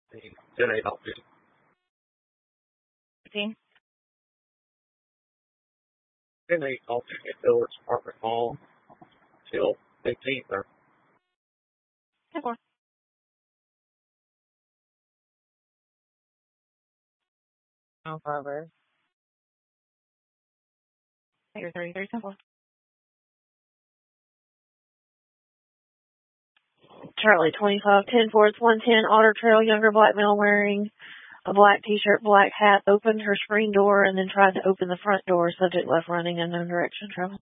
10-8 off 50. 10-8 off 50 Phillips Apartment Mall till 15th or 10-4. No further. You're 33, 10-4. Charlie 25, 10-4. It's 110 Otter Trail. Younger black male wearing a black t-shirt, black hat, opened her screen door and then tried to open the front door. Subject left running in no direction. Travel.